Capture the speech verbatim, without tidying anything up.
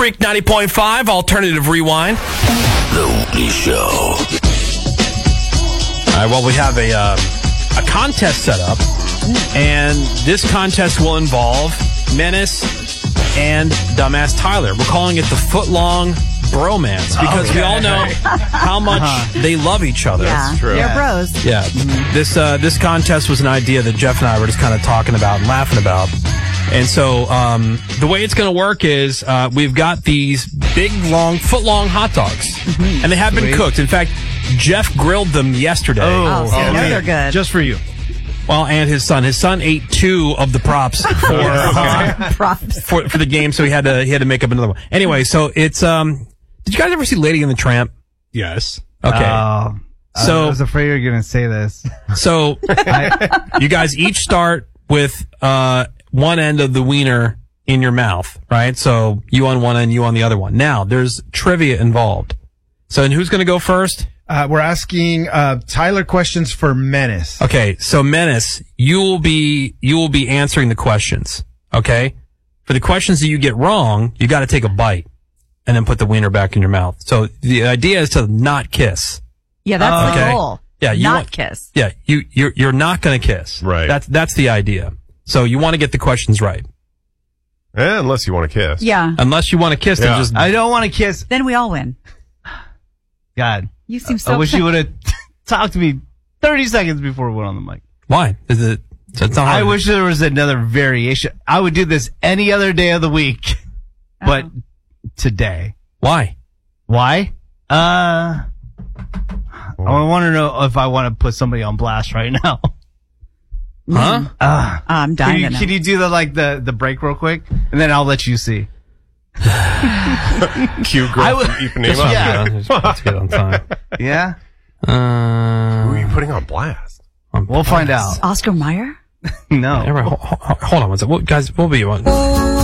Freak ninety point five, Alternative Rewind. The Woody Show. All right, well, we have a, uh, a contest set up, and this contest will involve Menace and Dumbass Tyler. We're calling it the Footlong Bromance because okay. we all know how much uh-huh. they love each other. Yeah, That's true. They're bros. Yeah. Mm-hmm. This uh, this contest was an idea that Jeff and I were just kind of talking about and laughing about. And so um, the way it's going to work is uh, we've got these big, long, foot-long hot dogs, mm-hmm. and they have Sweet. been cooked. In fact, Jeff grilled them yesterday. Oh, oh so you know they're good. Just for you. Well, and his son. His son ate two of the props for uh, props for for the game, so he had to he had to make up another one. Anyway, so it's um. Did you guys ever see Lady and the Tramp? Yes. Okay. Uh, so I was afraid you were going to say this. So I, you guys each start with uh one end of the wiener in your mouth, right? So you on one end, you on the other one. Now there's trivia involved. So and who's going to go first? Uh, we're asking uh, Tyler questions for Menace. Okay, so Menace, you will be you will be answering the questions. Okay, for the questions that you get wrong, you got to take a bite and then put the wiener back in your mouth. So the idea is to not kiss. Yeah, that's okay? the goal. Yeah, you not want, kiss. Yeah, you you're you're not going to kiss. Right. That's that's the idea. So you want to get the questions right. Yeah, unless you want to kiss. Yeah. Unless you want to kiss, yeah. then just I don't want to kiss. Then we all win. God. You seem so I wish upset. you would have talked to me thirty seconds before we went on the mic. Why? Is it? It's not I hard. wish there was another variation. I would do this any other day of the week, but Oh. today. Why? Why? Uh, I want to know if I want to put somebody on blast right now. Huh? Uh, I'm dying can you, to know. can you do the like the the break real quick, and then I'll let you see. Cute girl I would- from Ipanema. Yeah. Just let's get on time. Yeah, Uh, Who are you putting on blast? we'll find out. Oscar Mayer? No. All right, hold, hold on one second. Well, guys, we'll be on.